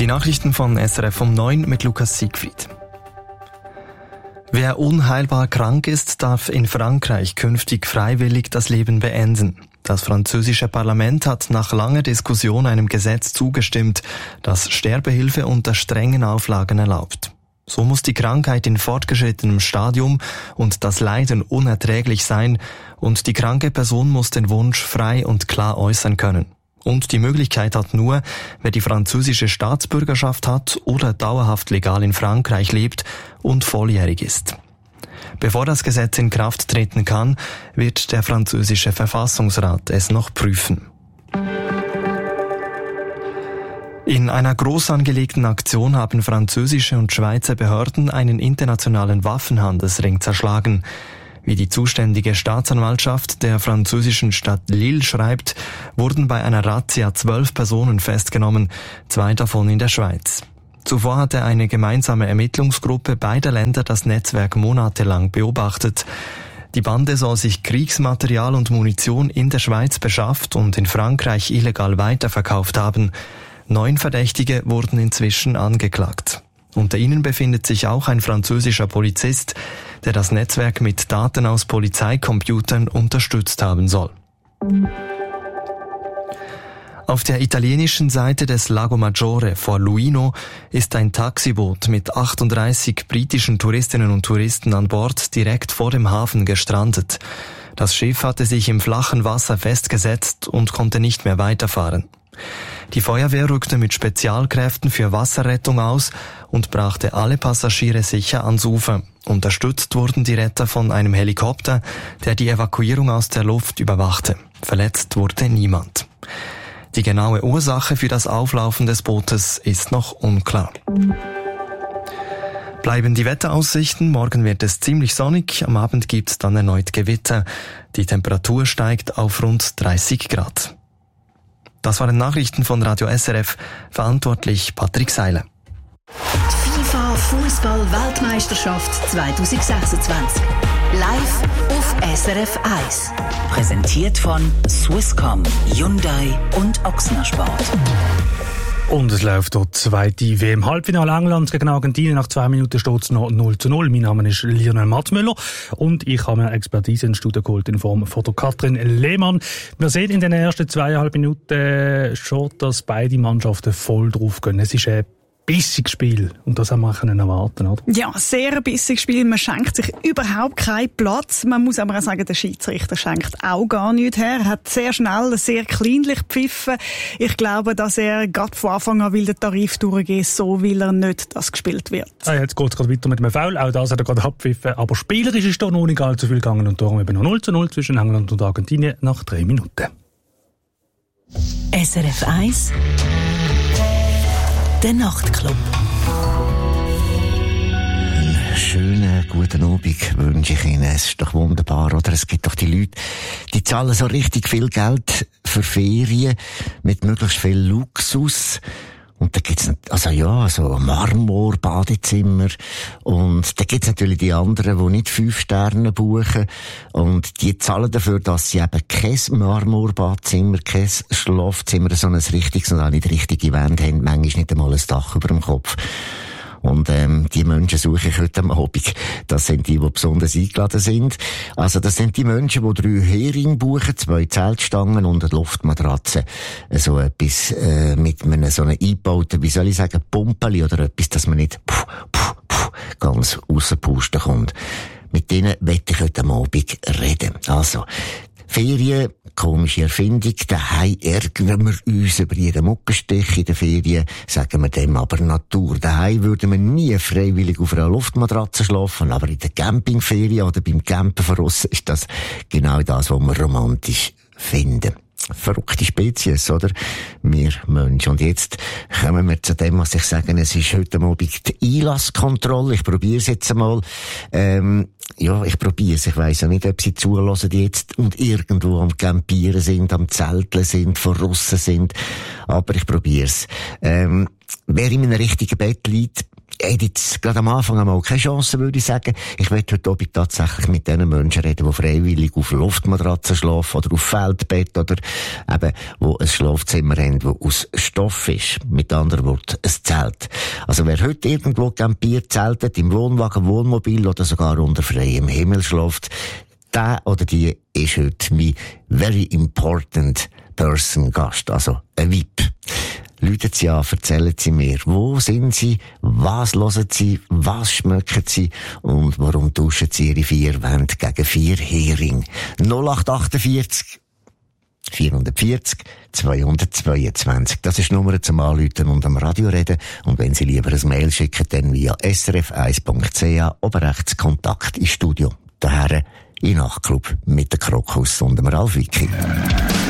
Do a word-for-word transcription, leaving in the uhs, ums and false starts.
Die Nachrichten von S R F um neun mit Lukas Siegfried. Wer unheilbar krank ist, darf in Frankreich künftig freiwillig das Leben beenden. Das französische Parlament hat nach langer Diskussion einem Gesetz zugestimmt, das Sterbehilfe unter strengen Auflagen erlaubt. So muss die Krankheit in fortgeschrittenem Stadium und das Leiden unerträglich sein und die kranke Person muss den Wunsch frei und klar äußern können. Und die Möglichkeit hat nur, wer die französische Staatsbürgerschaft hat oder dauerhaft legal in Frankreich lebt und volljährig ist. Bevor das Gesetz in Kraft treten kann, wird der französische Verfassungsrat es noch prüfen. In einer groß angelegten Aktion haben französische und Schweizer Behörden einen internationalen Waffenhandelsring zerschlagen. Wie die zuständige Staatsanwaltschaft der französischen Stadt Lille schreibt, wurden bei einer Razzia zwölf Personen festgenommen, zwei davon in der Schweiz. Zuvor hatte eine gemeinsame Ermittlungsgruppe beider Länder das Netzwerk monatelang beobachtet. Die Bande soll sich Kriegsmaterial und Munition in der Schweiz beschafft und in Frankreich illegal weiterverkauft haben. Neun Verdächtige wurden inzwischen angeklagt. Unter ihnen befindet sich auch ein französischer Polizist, der das Netzwerk mit Daten aus Polizeicomputern unterstützt haben soll. Auf der italienischen Seite des Lago Maggiore vor Luino ist ein Taxiboot mit achtunddreißig britischen Touristinnen und Touristen an Bord direkt vor dem Hafen gestrandet. Das Schiff hatte sich im flachen Wasser festgesetzt und konnte nicht mehr weiterfahren. Die Feuerwehr rückte mit Spezialkräften für Wasserrettung aus und brachte alle Passagiere sicher ans Ufer. Unterstützt wurden die Retter von einem Helikopter, der die Evakuierung aus der Luft überwachte. Verletzt wurde niemand. Die genaue Ursache für das Auflaufen des Bootes ist noch unklar. Bleiben die Wetteraussichten, morgen wird es ziemlich sonnig, am Abend gibt's dann erneut Gewitter. Die Temperatur steigt auf rund dreißig Grad. Das waren Nachrichten von Radio S R F, verantwortlich Patrick Seiler. Die FIFA Fußball-Weltmeisterschaft zwanzig sechsundzwanzig. Live auf S R F eins. Präsentiert von Swisscom, Hyundai und Ochsner Sport. Und es läuft dort zweite W M-Halbfinale England gegen Argentinien. Nach zwei Minuten steht es noch null zu null. Mein Name ist Lionel Matzmüller und ich habe mir Expertise ins Studio geholt in Form von der Katrin Lehmann. Wir sehen in den ersten zweieinhalb Minuten schon, dass beide Mannschaften voll drauf gehen. Es ist ein bissiges Spiel und das haben wir können erwarten, oder? Ja, sehr ein bissiges Spiel. Man schenkt sich überhaupt keinen Platz. Man muss aber auch sagen, der Schiedsrichter schenkt auch gar nichts her. Er hat sehr schnell, sehr kleinlich gepfiffen. Ich glaube, dass er gerade von Anfang an will den Tarif durchgehen, so will er nicht, dass gespielt wird. Ah, jetzt geht es gerade weiter mit einem Foul. Auch das hat er gerade abgepfiffen. Aber spielerisch ist da noch nicht allzu viel gegangen und darum eben noch null zu null zwischen England und Argentinien nach drei Minuten. S R F eins Der Nachtclub. Einen schönen guten Abend wünsche ich Ihnen. Es ist doch wunderbar, oder? Es gibt doch die Leute, die zahlen so richtig viel Geld für Ferien mit möglichst viel Luxus. Und da gibt's, also ja, so Marmor-Badezimmer. Und da gibt's natürlich die anderen, die nicht fünf Sterne buchen. Und die zahlen dafür, dass sie eben kein Marmor-Badzimmer, kein Schlafzimmer, sondern ein richtiges und auch nicht richtige Wände haben. Manchmal nicht einmal ein Dach über dem Kopf. Und ähm, die Menschen suche ich heute am Abend. Das sind die, die besonders eingeladen sind. Also das sind die Menschen, die drei Heringe buchen, zwei Zeltstangen und eine Luftmatratze. So etwas äh, mit einem so einem eingebauten, wie soll ich sagen, Pumpeli oder etwas, dass man nicht puh, puh, puh, ganz rauspusten kommt. Mit denen möchte ich heute am Abend reden. Also, Ferien, komische Erfindung. Daheim ärgern wir uns über jeden Muckenstich. In den Ferien sagen wir dem aber Natur. Daheim würden wir nie freiwillig auf einer Luftmatratze schlafen, aber in der Campingferien oder beim Campen von aussen ist das genau das, was wir romantisch finden. Verrückte Spezies, oder? Wir Menschen. Und jetzt kommen wir zu dem, was ich sage. Es ist heute Abend die Einlasskontrolle. Ich probiere es jetzt einmal. Ähm, ja, ich probiere es. Ich weiss ja nicht, ob Sie zulassen, die jetzt und irgendwo am Campieren sind, am Zelteln sind, von Russen sind. Aber ich probiere es. Ähm, wer in einem richtigen Bett liegt, Ich hätte jetzt gerade am Anfang einmal keine Chance, würde ich sagen. Ich möchte heute Abend tatsächlich mit den Menschen reden, die freiwillig auf Luftmatratzen schlafen oder auf Feldbett oder eben, wo ein Schlafzimmer haben, das aus Stoff ist. Mit anderen Worten, ein Zelt. Also wer heute irgendwo campiert, zeltet, im Wohnwagen, Wohnmobil oder sogar unter freiem Himmel schläft, der oder die ist heute mein very important person Gast, also ein V I P. Läuten Sie an, erzählen Sie mir, wo sind Sie, was hören Sie, was schmecken Sie und warum tauschen Sie Ihre vier Wände gegen vier Hering? null acht achtundvierzig vierhundertvierzig zweihundertzweiundzwanzig. Das ist die Nummer zum Anrufen und am Radio reden. Und wenn Sie lieber ein Mail schicken, dann via s r f eins punkt c h, oben rechts Kontakt ins Studio. Daher in Nachtclub mit der Krokus und dem Ralf Wicki.